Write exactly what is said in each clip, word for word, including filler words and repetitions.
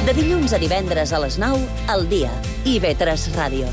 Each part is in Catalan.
De dilluns a divendres a les nou, al dia. I ve tres Ràdio.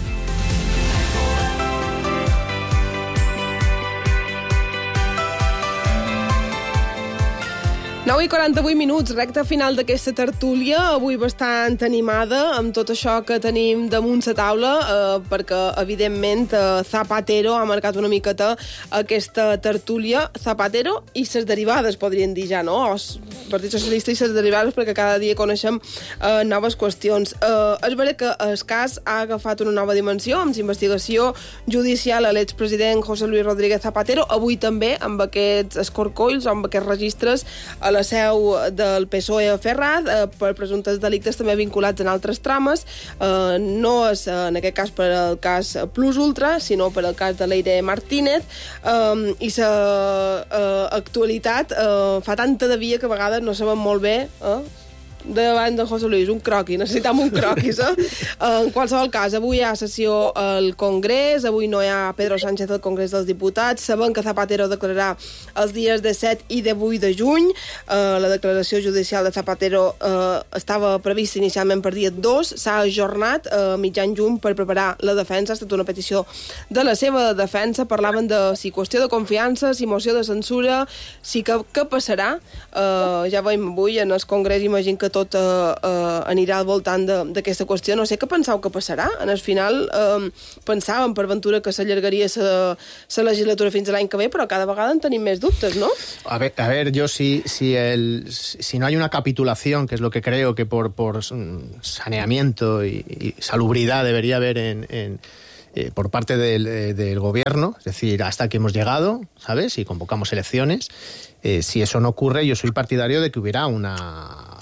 nou i quaranta-vuit minuts, recta final d'aquesta tertúlia, avui bastant animada, amb tot això que tenim damunt la taula, eh, perquè, evidentment, eh, Zapatero ha marcat una miqueta aquesta tertúlia. Zapatero i ses derivades, podríem dir ja, no? O Partit Socialista i ses derivades, perquè cada dia coneixem eh, noves qüestions. Eh, és vera que el cas ha agafat una nova dimensió, amb investigació judicial a l'expresident José Luis Rodríguez Zapatero, avui també amb aquests escorcolls, amb aquests registres a la seu del P S O E a Ferraz eh, per presumptes delictes també vinculats en altres trames. Eh, no és eh, en aquest cas per el cas Plus Ultra, sinó per el cas de Leire Martínez. Eh, I la eh, actualitat eh, fa tanta de via que a vegades no sabem molt bé eh, davant de José Luis, un croquis, necessitam un croquis, eh? En qualsevol cas, avui hi ha sessió al Congrés, avui no hi ha Pedro Sánchez al Congrés dels Diputats, sabem que Zapatero declararà els dies de set i de vuit de juny, eh, la declaració judicial de Zapatero eh, estava prevista inicialment per dia dos, s'ha ajornat a eh, mitjan juny per preparar la defensa, ha estat una petició de la seva defensa, parlaven de si qüestió de confiança, si moció de censura, si que, què passarà, eh, ja veiem avui en el Congrés, imagino que tot eh, eh, anirà al voltant d'aquesta qüestió. No sé què penseu que passarà. En el final eh, pensàvem per ventura que s'allargaria la legislatura fins a l'any que ve, però cada vegada en tenim més dubtes, ¿no? A ver, a ver yo si, si, el, si no hay una capitulación, que es lo que creo que por, por saneamiento y, y salubridad debería haber en... en Eh, por parte del, eh, del gobierno, es decir, hasta que hemos llegado, ¿sabes? Y convocamos elecciones. Eh, si eso no ocurre, yo soy partidario de que hubiera una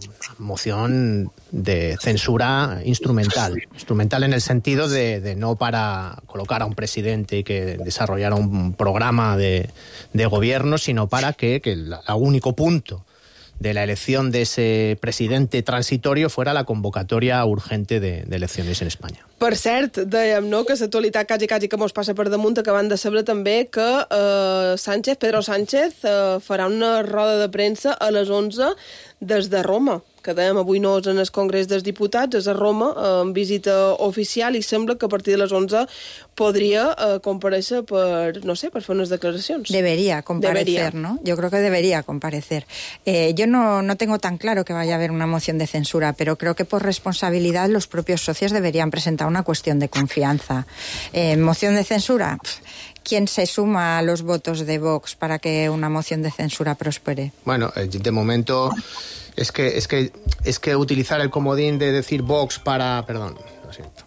moción de censura instrumental. Instrumental en el sentido de, de no para colocar a un presidente que desarrollara un programa de, de gobierno, sino para que, que el único punto de la elección de ese presidente transitorio fuera la convocatoria urgente de, de elecciones en España. Per cert, dèiem, no?, que l'actualitat quasi, quasi que mos passa per damunt, acabant de saber també que eh, Sánchez, Pedro Sánchez eh, farà una roda de premsa a les onze des de Roma, que dèiem avui no és en el Congrés dels Diputats, és a Roma, en visita oficial, i sembla que a partir de les onze podria eh, comparèixer per, no sé, per fer unes declaracions. Debería comparecer, debería. ¿No? Yo creo que debería comparecer. Eh, yo no, no tengo tan claro que vaya a haber una moción de censura, pero creo que por responsabilidad los propios socios deberían presentar una cuestión de confianza. Eh, moción de censura, ¿quién se suma a los votos de Vox para que una moción de censura prospere? Bueno, de momento es que es que es que utilizar el comodín de decir Vox para, perdón, lo siento.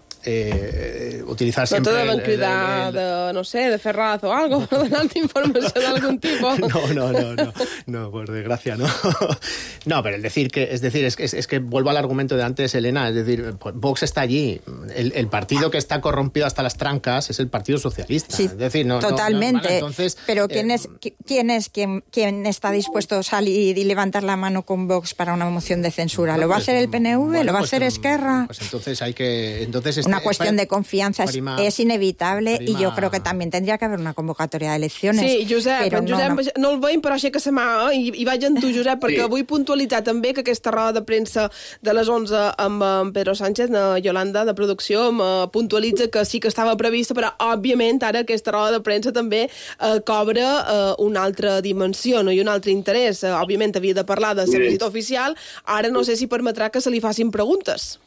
Eh, utilizar siempre... No te deben cridar, el, el... de, no sé, de Ferraz o algo, para darte información de algún tipo. No, no, no, no, no, por desgracia, no. No, pero el decir que, es decir, es que, es, es que vuelvo al argumento de antes, Elena, es decir, Vox está allí. El, el partido que está corrompido hasta las trancas es el Partido Socialista. Sí, es decir, no, totalmente. No, no, vale, entonces, pero ¿quién, eh, es, ¿quién es quien, quien está dispuesto a salir y levantar la mano con Vox para una moción de censura? Bueno, ¿Lo va pues, a hacer el P N V? Bueno, ¿Lo va pues, a hacer Esquerra? Pues entonces hay que... Entonces Una cuestión de confianza prima, es, es inevitable prima. Y yo creo que también tendría que haber una convocatoria de elecciones. Sí, Josep, però en Josep no, no. no el veiem, però aixeca la mà, eh? I, i vaig amb tu, Josep, perquè sí. Vull puntualitzar també que aquesta roda de premsa de les onze amb, amb Pedro Sánchez, na Yolanda, de producció, em puntualitza que sí que estava prevista, però, òbviament, ara aquesta roda de premsa també eh, cobra eh, una altra dimensió, no? I un altre interès. Eh, òbviament, havia de parlar de la visita oficial, ara no sé si permetrà que se li facin preguntes.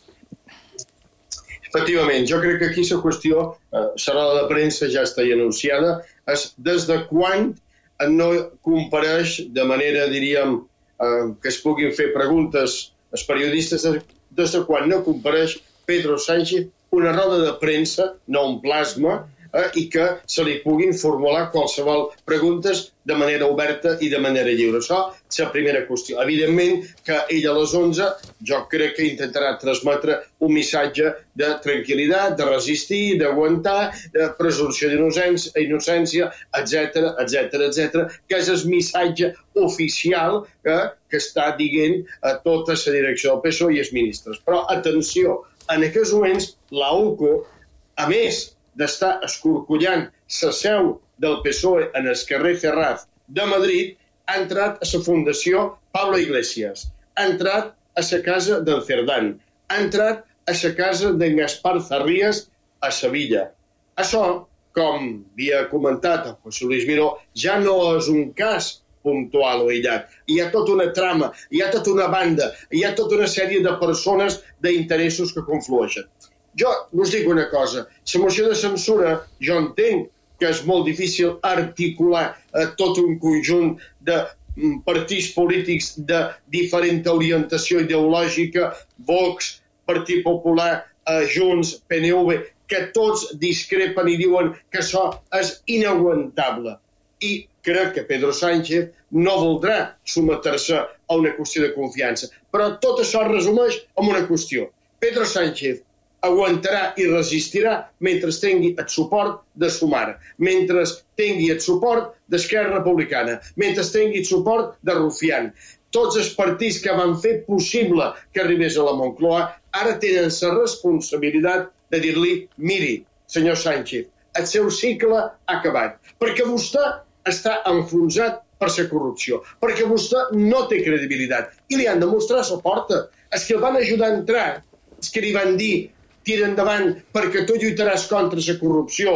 Efectivament, jo crec que aquí la qüestió, eh, la roda de premsa ja està anunciada, és des de quan no compareix de manera, diríem, eh, que es puguin fer preguntes als periodistes, des de quan no compareix Pedro Sánchez una roda de premsa, no un plasma, eh, i que se li puguin formular qualsevol preguntes de manera oberta i de manera lliure. Això és la primera qüestió. Evidentment que ell a les onze jo crec que intentarà transmetre un missatge de tranquil·litat, de resistir, d'aguantar, de presumpció d'innocència, etcètera, etcètera, etcètera, que és el missatge oficial que, que està dient a tota la direcció del P S O E i els ministres. Però, atenció, en aquests moments la U C O, a més d'estar escorcollant la seu del P S O E en el carrer Ferraz de Madrid, ha entrat a la Fundació Pablo Iglesias, ha entrat a la casa d'en Cerdán, ha entrat a la casa d'en Gaspar Zarrías a Sevilla. Això, com havia comentat el José Luis Miró, ja no és un cas puntual o aïllat. Hi ha tota una trama, hi ha tota una banda, hi ha tota una sèrie de persones, d'interessos que conflueixen. Jo us dic una cosa, la moció de censura, jo entenc que és molt difícil articular eh, tot un conjunt de partits polítics de diferent orientació ideològica, Vox, Partit Popular, eh, Junts, P N V, que tots discrepen i diuen que això és inaguantable. I crec que Pedro Sánchez no voldrà someter-se a una qüestió de confiança. Però tot això es resumeix en una qüestió. Pedro Sánchez aguantarà i resistirà mentre tingui el suport de Sumar, mentre tingui el suport d'Esquerra Republicana, mentre tingui el suport de Rufián. Tots els partits que van fer possible que arribés a la Moncloa ara tenen la responsabilitat de dir-li, miri, senyor Sánchez, el seu cicle ha acabat, perquè vostè està enfonsat per la corrupció, perquè vostè no té credibilitat i li han de mostrar la porta. Els que el van ajudar a entrar, els que li van dir tira endavant perquè tu lluitaràs contra la corrupció,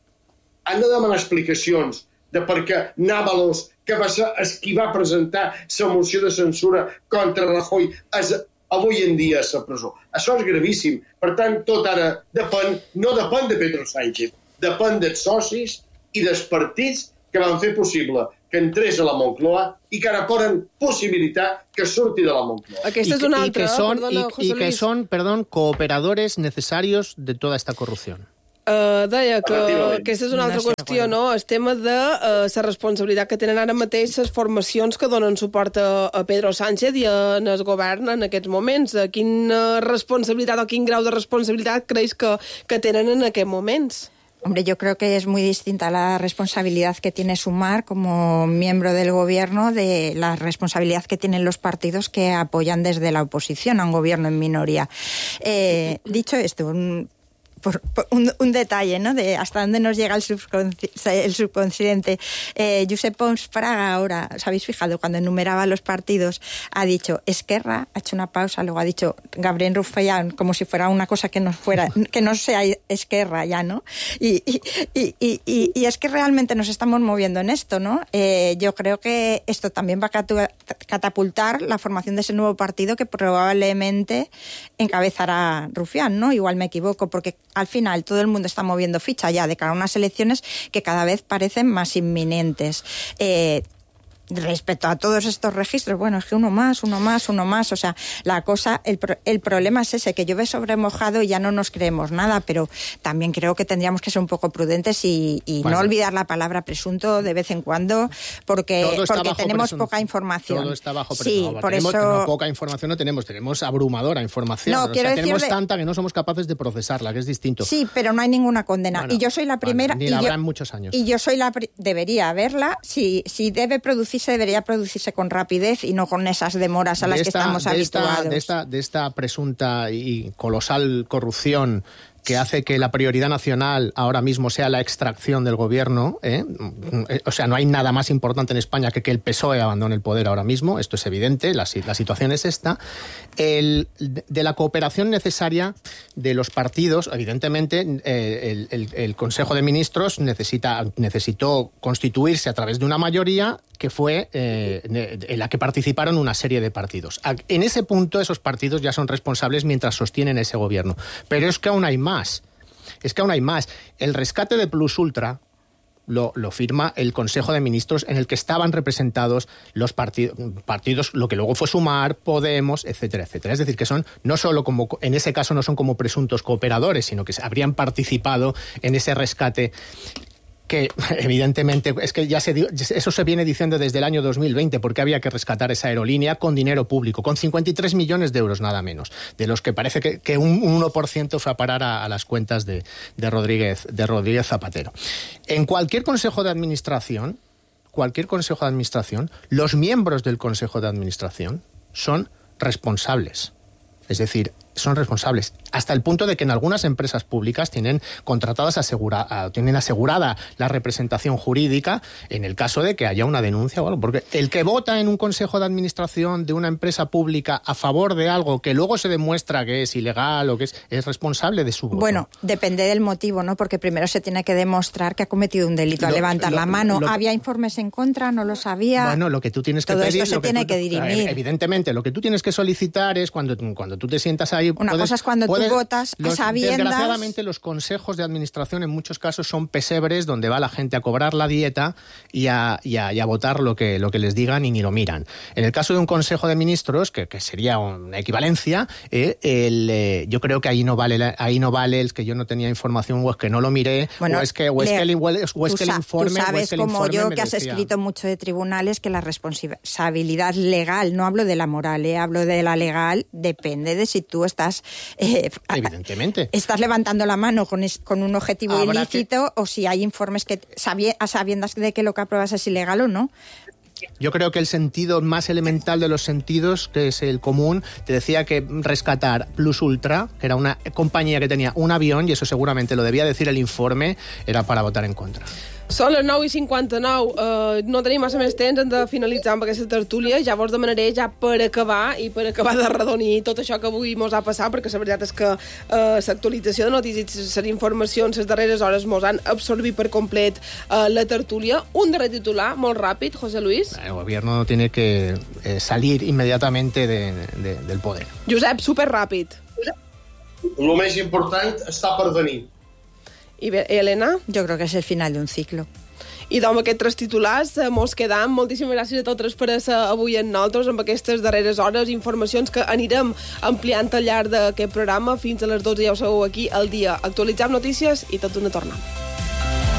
han de demanar explicacions de per què Návalos, que va ser el qui va presentar la moció de censura contra Rajoy, és avui en dia a la presó. Això és gravíssim. Per tant, tot ara depèn, no depèn de Pedro Sánchez, depèn dels socis i dels partits que van fer possible que entrés a la Moncloa i que ara poden possibilitar que surti de la Moncloa. Aquesta és una y altra, que son, perdona, y, José y que Luis. son, perdón, cooperadores necesarios de toda esta corrupción. Uh, deia que Efectivament. aquesta és una altra No sé, qüestió, bueno. no? El tema de uh, la responsabilitat que tenen ara mateix les formacions que donen suport a, a Pedro Sánchez i en el govern en aquests moments. Uh, quina responsabilitat o quin grau de responsabilitat creus que, que tenen en aquests moments? Hombre, yo creo que es muy distinta la responsabilidad que tiene Sumar como miembro del gobierno de la responsabilidad que tienen los partidos que apoyan desde la oposición a un gobierno en minoría. Eh, dicho esto, un, por, por un, un detalle, ¿no?, de hasta dónde nos llega el, subconsci el subconsciente. Eh, Josep Pons Fraga ahora, ¿os habéis fijado? Cuando enumeraba los partidos, ha dicho Esquerra, ha hecho una pausa, luego ha dicho Gabriel Rufián, como si fuera una cosa que no fuera, que no sea Esquerra ya, ¿no? Y, y, y, y, y, y es que realmente nos estamos moviendo en esto, ¿no? Eh, yo creo que esto también va a catapultar la formación de ese nuevo partido que probablemente encabezará Rufián, ¿no? Igual me equivoco, porque al final todo el mundo está moviendo ficha ya de cara a unas elecciones que cada vez parecen más inminentes. Eh, Respecto a todos estos registros, bueno, es que uno más, uno más, uno más, o sea, la cosa, el, pro, el problema es ese, que llueve sobre mojado y ya no nos creemos nada, pero también creo que tendríamos que ser un poco prudentes y, y bueno, no olvidar la palabra presunto de vez en cuando, porque, porque tenemos presunto. poca información. Todo está bajo presunto. Sí, no, por tenemos, eso... no, poca información no tenemos, tenemos abrumadora información. No, o quiero sea, tenemos decirle... tanta que no somos capaces de procesarla, que es distinto. Sí, pero no hay ninguna condena. Bueno, y yo soy la primera... Bueno, ni y la yo, habrá en muchos años. Y yo soy la... Debería haberla. Si, si debe producirse, debería producirse con rapidez y no con esas demoras a las esta, que estamos de habituados. Esta, de, esta, de esta presunta y colosal corrupción que hace que la prioridad nacional ahora mismo sea la extracción del gobierno, ¿eh? O sea, no hay nada más importante en España que que el P S O E abandone el poder ahora mismo, esto es evidente, la, la situación es esta. El, de la cooperación necesaria de los partidos, evidentemente, eh, el, el, el Consejo de Ministros necesita, necesitó constituirse a través de una mayoría que fue eh, en la que participaron una serie de partidos. En ese punto esos partidos ya son responsables mientras sostienen ese gobierno. Pero es que aún hay más. Es que aún hay más. El rescate de Plus Ultra lo, lo firma el Consejo de Ministros, en el que estaban representados los partidos, partidos, lo que luego fue Sumar, Podemos, etcétera, etcétera. Es decir, que son no solo como, en ese caso no son como presuntos cooperadores, sino que habrían participado en ese rescate, que evidentemente es que ya se eso se viene diciendo desde el año dos mil veinte, porque había que rescatar esa aerolínea con dinero público, con cincuenta y tres millones de euros nada menos, de los que parece que, que un uno por ciento fue a parar a, a las cuentas de, de, Rodríguez, de Rodríguez Zapatero. En cualquier consejo de administración, cualquier consejo de administración, los miembros del consejo de administración son responsables. Es decir, son responsables, hasta el punto de que en algunas empresas públicas tienen contratadas asegura, tienen asegurada la representación jurídica en el caso de que haya una denuncia o algo, porque el que vota en un consejo de administración de una empresa pública a favor de algo que luego se demuestra que es ilegal o que es, es responsable de su voto. Bueno, depende del motivo, ¿no? Porque primero se tiene que demostrar que ha cometido un delito. Al levantar lo, la mano, lo, ¿había informes en contra? ¿No lo sabía? Bueno, lo que tú tienes que Todo pedir... esto se lo que tiene tú, que dirimir. Evidentemente, lo que tú tienes que solicitar es cuando, cuando tú te sientas ahí... Una puedes, cosa es cuando puedes, tú votas los, a sabiendas... Desgraciadamente, los consejos de administración en muchos casos son pesebres donde va la gente a cobrar la dieta y a, y a, y a votar lo que, lo que les digan y ni lo miran. En el caso de un consejo de ministros, que, que sería una equivalencia, eh, el, eh, yo creo que ahí no vale la, ahí no vale el que yo no tenía información o es que no lo miré, bueno, o es que, o es le, que, el, o es que el informe... Tú sabes, es que el como yo, que has decía. escrito mucho de tribunales, que la responsabilidad legal, no hablo de la moral, eh, hablo de la legal, depende de si tú estás... Eh, Evidentemente. Estás levantando la mano con, es, con un objetivo Habrá ilícito que... o si hay informes que a sabiendas de que lo que apruebas es ilegal o no. Yo creo que el sentido más elemental de los sentidos, que es el común, te decía que rescatar Plus Ultra, que era una compañía que tenía un avión, y eso seguramente lo debía decir el informe, era para votar en contra. Són les nou i cinquanta-nou. Uh, no tenim massa més temps, hem de finalitzar amb aquesta tertúlia. Ja vos demanaré ja per acabar i per acabar de redonir tot això que avui mos ha passat, perquè la veritat és que uh, l'actualització de notícies, les informacions, les darreres hores mos han absorbit per complet uh, la tertúlia. Un darrer titular, molt ràpid, José Luis. El gobierno tiene que eh, salir inmediatamente de, de, del poder. Josep, superràpid. El més important està per venir. I bé, Elena? Jo crec que és el final d'un ciclo. I doncs amb aquests tres titulars eh, mos quedam. Moltíssimes gràcies a tots per ser avui amb nosaltres amb aquestes darreres hores, informacions que anirem ampliant al llarg d'aquest programa. Fins a les dotze ja ho sabeu aquí al dia. Actualitzem notícies i tot d'una tornada.